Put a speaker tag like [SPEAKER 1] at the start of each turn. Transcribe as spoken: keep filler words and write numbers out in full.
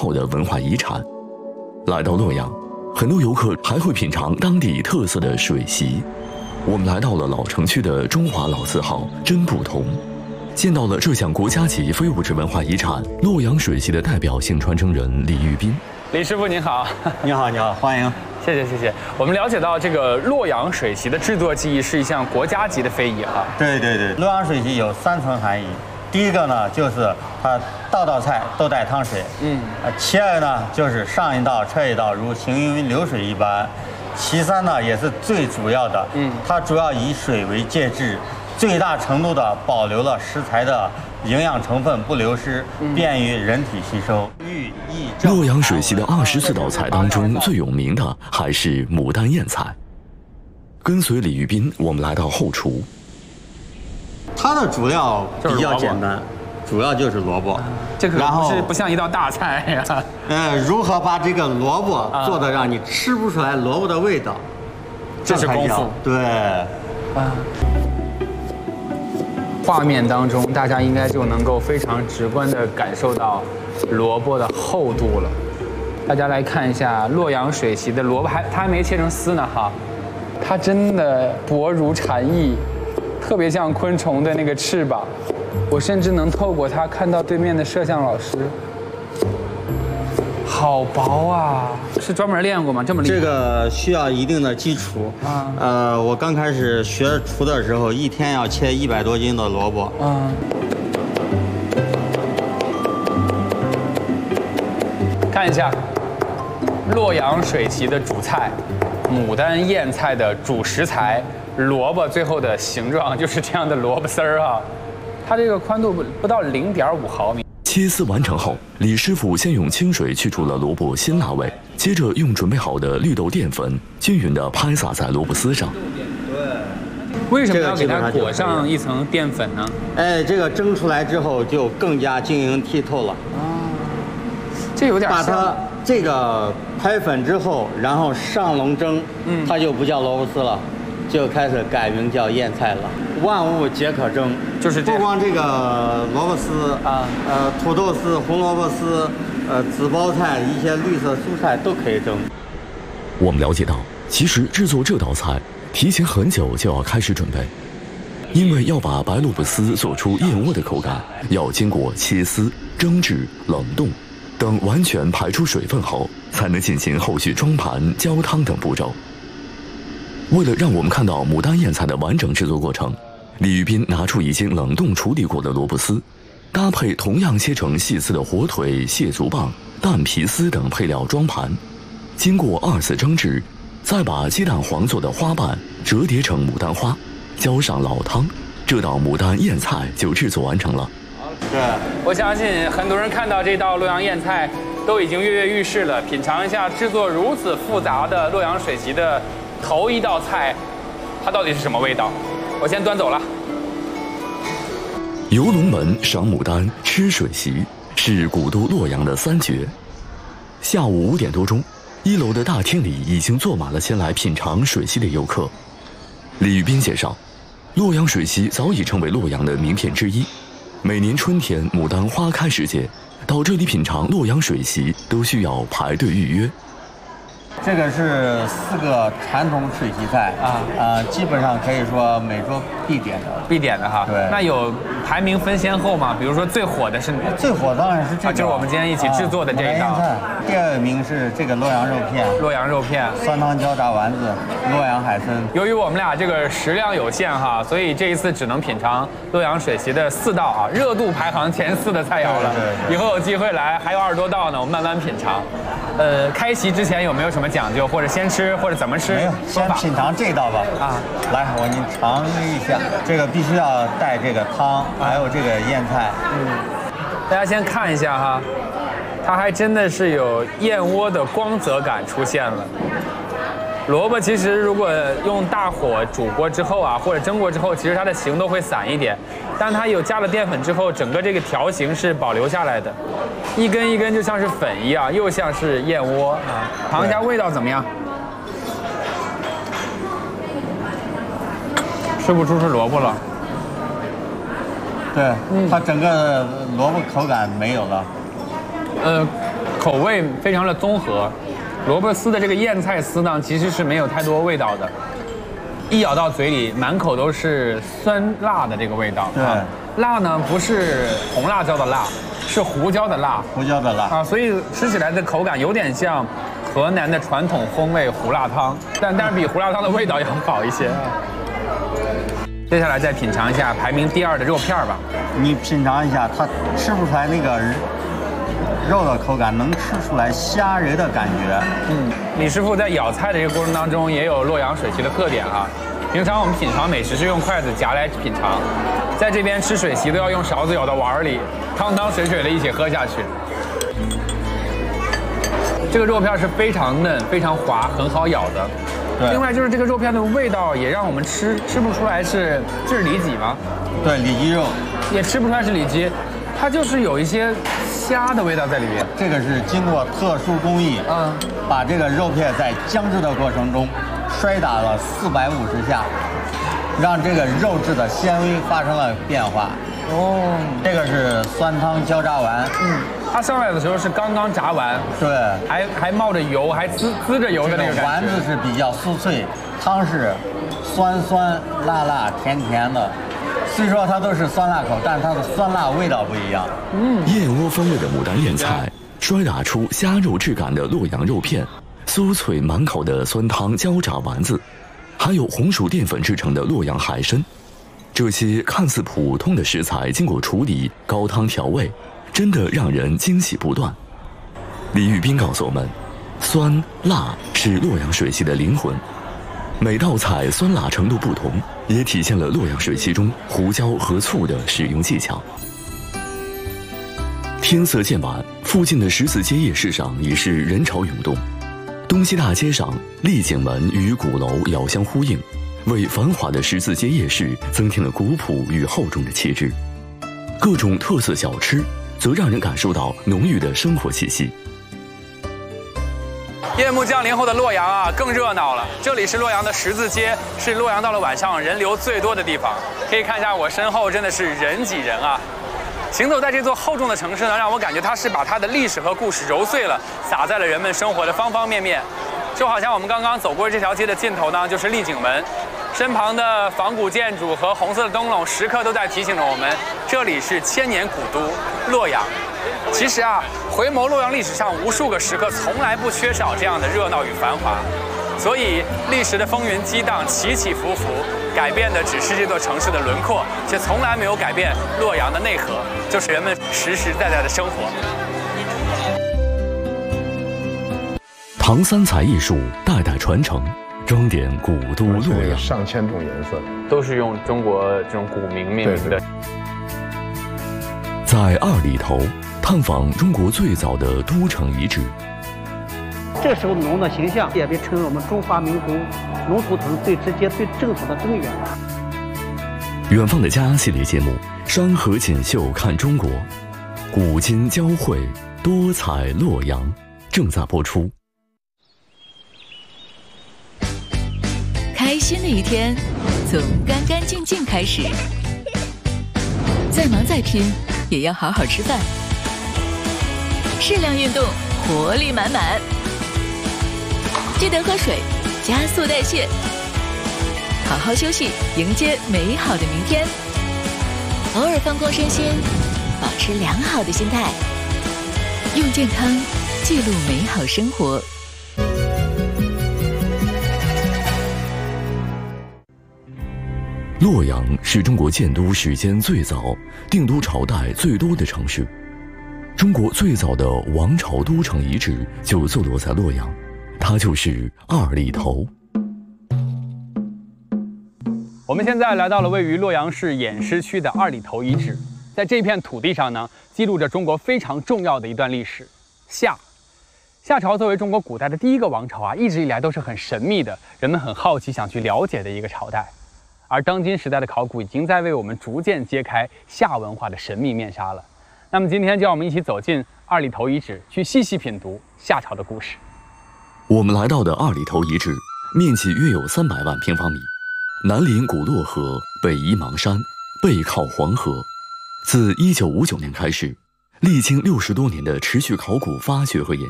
[SPEAKER 1] 厚的文化遗产。来到洛阳，很多游客还会品尝当地特色的水席。我们来到了老城区的中华老字号真不同，见到了这项国家级非物质文化遗产洛阳水席的代表性传承人李玉斌。
[SPEAKER 2] 李师傅您好。
[SPEAKER 3] 你好，你好，欢迎。
[SPEAKER 2] 谢谢谢谢。我们了解到这个洛阳水席的制作技艺是一项国家级的非遗哈。
[SPEAKER 3] 对对对，洛阳水席有三层含义。第一个呢，就是它道道菜都带汤水。嗯。呃，其二呢，就是上一道撤一道，如行云流水一般。其三呢，也是最主要的。嗯。它主要以水为介质，最大程度的保留了食材的营养成分不流失，便于人体吸收。
[SPEAKER 1] 洛阳水席的二十四道菜当中，最有名的还是牡丹燕菜。跟随李玉斌，我们来到后厨。
[SPEAKER 3] 它的主料比较简单，主要就是萝卜。
[SPEAKER 2] 这个不是不像一道大菜呀。
[SPEAKER 3] 呃，如何把这个萝卜做的让你吃不出来萝卜的味道，
[SPEAKER 2] 这是功夫。
[SPEAKER 3] 对。
[SPEAKER 2] 啊。画面当中，大家应该就能够非常直观地感受到萝卜的厚度了。大家来看一下洛阳水席的萝卜，还它还没切成丝呢哈，它真的薄如蝉翼，特别像昆虫的那个翅膀。我甚至能透过它看到对面的摄像老师。好薄啊！是专门练过吗？这么厉害？
[SPEAKER 3] 这个需要一定的基础啊。呃，我刚开始学厨的时候，一天要切一百多斤的萝卜。啊。
[SPEAKER 2] 看一下洛阳水席的主菜，牡丹燕菜的主食材萝卜，最后的形状就是这样的萝卜丝儿啊。它这个宽度不到零点五毫米。
[SPEAKER 1] 切丝完成后，李师傅先用清水去除了萝卜辛辣味，接着用准备好的绿豆淀粉均匀地拍撒在萝卜丝上。
[SPEAKER 3] 对，
[SPEAKER 2] 为什么要给它裹上一层淀粉呢？
[SPEAKER 3] 哎，这个蒸出来之后就更加晶莹剔透了。啊，
[SPEAKER 2] 这有点像。
[SPEAKER 3] 把它这个拍粉之后，然后上笼蒸，嗯，它就不叫萝卜丝了，就开始改名叫燕菜了。万物皆可蒸，
[SPEAKER 2] 就是
[SPEAKER 3] 不光这个萝卜丝啊，呃，土豆丝、红萝卜丝，呃，紫包菜，一些绿色蔬菜都可以蒸。
[SPEAKER 1] 我们了解到，其实制作这道菜提前很久就要开始准备，因为要把白萝卜丝做出燕窝的口感，要经过切丝、蒸制、冷冻等完全排出水分后，才能进行后续装盘、浇汤等步骤。为了让我们看到牡丹燕菜的完整制作过程，李玉斌拿出已经冷冻处理过的萝卜丝，搭配同样切成细丝的火腿、蟹足棒、蛋皮丝等配料装盘，经过二次蒸制，再把鸡蛋黄做的花瓣折叠成牡丹花，浇上老汤，这道牡丹燕菜就制作完成了。
[SPEAKER 2] 对，我相信很多人看到这道洛阳燕菜都已经跃跃欲试了，品尝一下制作如此复杂的洛阳水席的头一道菜，它到底是什么味道？我先端走了。
[SPEAKER 1] 游龙门、赏牡丹、吃水席是古都洛阳的三绝。下午五点多钟，一楼的大厅里已经坐满了前来品尝水席的游客。李玉斌介绍，洛阳水席早已成为洛阳的名片之一。每年春天牡丹花开时节，到这里品尝洛阳水席都需要排队预约。
[SPEAKER 3] 这个是四个传统水席菜啊啊、呃，基本上可以说每桌必点的，
[SPEAKER 2] 必点的哈。
[SPEAKER 3] 对，
[SPEAKER 2] 那有排名分先后吗？比如说最火的是
[SPEAKER 3] 最火当然是这个，啊、
[SPEAKER 2] 就是我们今天一起制作的这一道。
[SPEAKER 3] 啊、第二名是这个洛阳肉片，
[SPEAKER 2] 洛阳肉片，
[SPEAKER 3] 酸汤椒炸丸子，洛阳海参。
[SPEAKER 2] 由于我们俩这个食量有限哈，所以这一次只能品尝洛阳水席的四道啊，热度排行前四的菜肴了。
[SPEAKER 3] 对对对，
[SPEAKER 2] 以后有机会来，还有二十多道呢，我们慢慢品尝。呃，开席之前有没有什么讲究，或者先吃，或者怎么吃？
[SPEAKER 3] 没有，先品尝这道吧。啊，来，我给你尝一下，这个必须要带这个汤，还有这个燕菜。
[SPEAKER 2] 嗯，大家先看一下哈，它还真的是有燕窝的光泽感出现了。萝卜其实如果用大火煮过之后啊，或者蒸过之后，其实它的形都会散一点，但它有加了淀粉之后，整个这个条形是保留下来的，一根一根就像是粉一样，又像是燕窝啊。尝一下味道怎么样？吃不出是萝卜了。
[SPEAKER 3] 对，嗯、它整个萝卜口感没有了。
[SPEAKER 2] 呃， 口味非常的综合。萝卜丝的这个燕菜丝呢，其实是没有太多味道的，一咬到嘴里，满口都是酸辣的这个味道。
[SPEAKER 3] 对，
[SPEAKER 2] 啊、辣呢不是红辣椒的辣，是胡椒的辣。
[SPEAKER 3] 胡椒的辣
[SPEAKER 2] 啊，所以吃起来的口感有点像河南的传统风味胡辣汤，但但是比胡辣汤的味道要好一些。接下来再品尝一下排名第二的肉片吧。
[SPEAKER 3] 你品尝一下，它吃不出来那个肉的口感，能吃出来虾仁的感觉。
[SPEAKER 2] 嗯，李师傅在咬菜的这个过程当中，也有洛阳水席的特点啊。平常我们品尝美食是用筷子夹来品尝，在这边吃水席都要用勺子舀到碗里，汤汤水水的一起喝下去。这个肉片是非常嫩、非常滑，很好咬的。另外就是这个肉片的味道也让我们吃吃不出来是这是里脊吗？
[SPEAKER 3] 对，里脊肉，
[SPEAKER 2] 也吃不出来是里脊，它就是有一些虾的味道在里面。
[SPEAKER 3] 这个是经过特殊工艺，
[SPEAKER 2] 嗯，
[SPEAKER 3] 把这个肉片在姜制的过程中摔打了四百五十下，让这个肉质的纤维发生了变化。哦，这个是酸汤焦炸丸，
[SPEAKER 2] 嗯，它上来的时候是刚刚炸完，
[SPEAKER 3] 对，
[SPEAKER 2] 还还冒着油，还滋滋着油的那个感觉。
[SPEAKER 3] 丸子是比较酥脆，汤是酸酸辣辣甜甜的。虽说它都是酸辣口，但是它的酸辣味道不一样。
[SPEAKER 1] 嗯，燕窝风味的牡丹燕菜，摔打出虾肉质感的洛阳肉片，酥脆满口的酸汤焦炸丸子，还有红薯淀粉制成的洛阳海参。这些看似普通的食材，经过处理、高汤调味，真的让人惊喜不断。李玉斌告诉我们，酸辣是洛阳水席的灵魂。每道菜酸辣程度不同，也体现了洛阳水席中胡椒和醋的使用技巧。天色渐晚，附近的十字街夜市上已是人潮涌动。东西大街上，丽景门与鼓楼遥相呼应，为繁华的十字街夜市增添了古朴与厚重的气质。各种特色小吃则让人感受到浓郁的生活气息。
[SPEAKER 2] 夜幕降临后的洛阳啊，更热闹了。这里是洛阳的十字街，是洛阳到了晚上人流最多的地方。可以看一下我身后，真的是人挤人啊！行走在这座厚重的城市呢，让我感觉它是把它的历史和故事揉碎了，撒在了人们生活的方方面面。就好像我们刚刚走过这条街的尽头呢，就是丽景门，身旁的仿古建筑和红色的灯笼，时刻都在提醒着我们，这里是千年古都洛阳。其实啊，回眸洛阳历史上无数个时刻，从来不缺少这样的热闹与繁华。所以历史的风云激荡，起起伏伏，改变的只是这座城市的轮廓，却从来没有改变洛阳的内核，就是人们实实在在的生活。
[SPEAKER 1] 唐三彩艺术代代传承，装点古都洛阳。
[SPEAKER 4] 上千种颜色，
[SPEAKER 2] 都是用中国这种古名命名的。
[SPEAKER 1] 在二里头探访中国最早的都城遗址。
[SPEAKER 5] 这时候龙的形象也被称为我们中华民族龙图腾最直接、最正统的根源。
[SPEAKER 1] 远方的家系列节目《山河锦绣看中国》，古今交汇，多彩洛阳正在播出。
[SPEAKER 6] 开心的一天从干干净净开始，再忙再拼也要好好吃饭，适量运动，活力满满。记得喝水，加速代谢，好好休息，迎接美好的明天。偶尔放空身心，保持良好的心态，用健康记录美好生活。
[SPEAKER 1] 洛阳是中国建都时间最早、定都朝代最多的城市。中国最早的王朝都城遗址就坐落在洛阳，它就是二里头。
[SPEAKER 2] 我们现在来到了位于洛阳市偃师区的二里头遗址，在这片土地上呢，记录着中国非常重要的一段历史——夏。夏朝作为中国古代的第一个王朝啊，一直以来都是很神秘的，人们很好奇想去了解的一个朝代。而当今时代的考古已经在为我们逐渐揭开夏文化的神秘面纱了。那么今天就让我们一起走进二里头遗址，去细细品读夏朝的故事。
[SPEAKER 1] 我们来到的二里头遗址，面积约有三百万平方米，南临古洛河，北依邙山，背靠黄河。自一九五九年开始， 历经六十多年的持续考古发掘和研